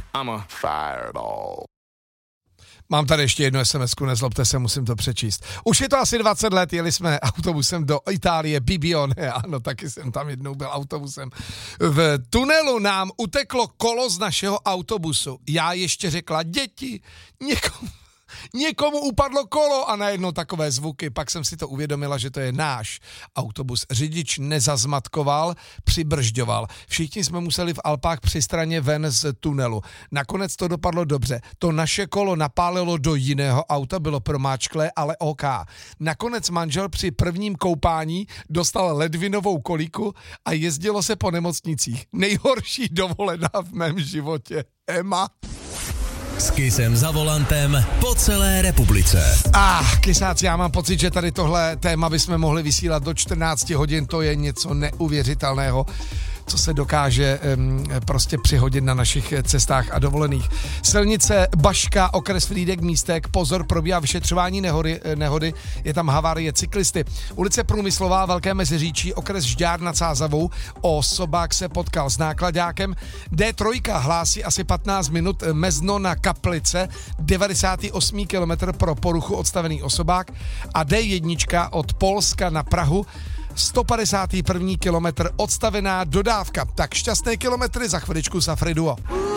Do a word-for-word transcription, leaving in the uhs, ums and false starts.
I'm a fireball. Mám tady ještě jednu SMSku, nezlobte se, musím to přečíst. Už je to asi dvacet let, jeli jsme autobusem do Itálie, Bibione, ano, taky jsem tam jednou byl autobusem. V tunelu nám uteklo kolo z našeho autobusu. Já ještě řekla, děti, někomu, někomu upadlo kolo a najednou takové zvuky. Pak jsem si to uvědomila, že to je náš autobus. Řidič nezazmatkoval, přibržďoval. Všichni jsme museli v Alpách při straně ven z tunelu. Nakonec to dopadlo dobře. To naše kolo napálilo do jiného auta, bylo promáčklé, ale OK. Nakonec manžel při prvním koupání dostal ledvinovou koliku a jezdilo se po nemocnicích. Nejhorší dovolená v mém životě. Emma. S Kissem za volantem po celé republice. Ah, kysáci, já mám pocit, že tady tohle téma bychom mohli vysílat do čtrnáct hodin, to je něco neuvěřitelného, co se dokáže um, prostě přihodit na našich cestách a dovolených. Silnice Baška, okres Frýdek Místek, pozor, probíhá vyšetřování nehody, nehody, je tam havárie cyklisty. Ulice Průmyslová, Velké Meziříčí, okres Žďár nad Sázavou, osobák se potkal s nákladákem. D tři hlásí asi patnáct minut mezno na Kaplice, devadesátý osmý kilometr pro poruchu odstavený osobák a D jedna od Polska na Prahu, sto padesátý první kilometr odstavená dodávka. Tak šťastné kilometry, za chviličku Safri Duo.